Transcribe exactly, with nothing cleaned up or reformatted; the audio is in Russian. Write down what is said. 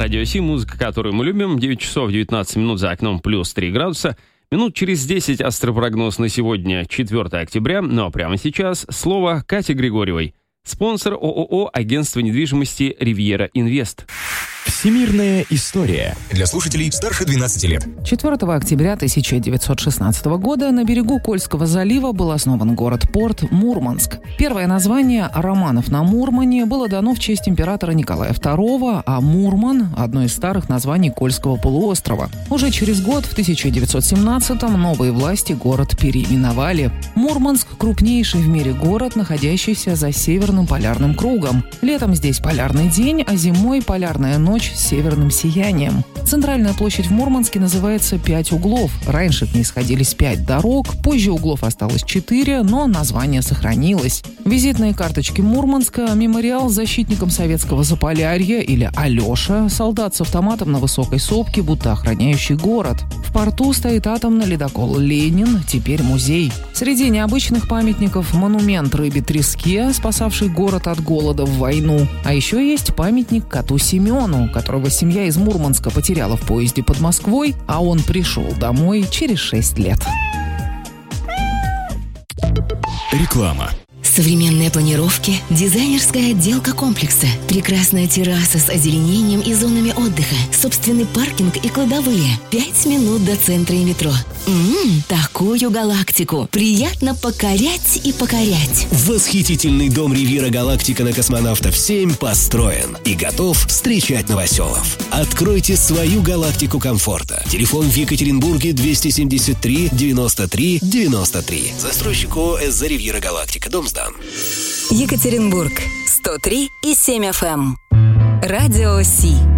Радио Си, музыка, которую мы любим. девять часов девятнадцать минут, за окном плюс три градуса. Минут через десять астропрогноз на сегодня, четвёртое октября. Ну а прямо сейчас слово Кате Григорьевой. Спонсор ООО «Агентство недвижимости Ривьера Инвест». Всемирная история. Для слушателей старше двенадцати лет. четвёртого октября тысяча девятьсот шестнадцатого года на берегу Кольского залива был основан город-порт Мурманск. Первое название «Романов на Мурмане» было дано в честь императора Николая второго, а Мурман – одно из старых названий Кольского полуострова. Уже через год, в тысяча девятьсот семнадцатом, новые власти город переименовали. Мурманск – крупнейший в мире город, находящийся за Северным полярным кругом. Летом здесь полярный день, а зимой полярная ночь с северным сиянием. Центральная площадь в Мурманске называется «Пять углов». Раньше к ней сходились пять дорог, позже углов осталось четыре, но название сохранилось. Визитные карточки Мурманска, мемориал защитникам советского Заполярья или Алеша, солдат с автоматом на высокой сопке, будто охраняющий город. В порту стоит атомный ледокол «Ленин», теперь музей. Среди необычных памятников монумент рыбе-треске, спасавший город от голода в войну. А еще есть памятник коту Семену, которого семья из Мурманска потеряла в поезде под Москвой, а он пришел домой через шесть лет. Реклама. Современные планировки, дизайнерская отделка комплекса, прекрасная терраса с озеленением и зонами отдыха, собственный паркинг и кладовые. Пять минут до центра и метро. Ммм, такую галактику. Приятно покорять и покорять. Восхитительный дом Ривьера Галактика на Космонавтов семь построен и готов встречать новоселов. Откройте свою галактику комфорта. Телефон в Екатеринбурге двести семьдесят три девяносто три девяносто три. Застройщик ООО «СЗ Ривьера Галактика». Дом сдан. Екатеринбург. сто три и семь эф эм. Радио Си.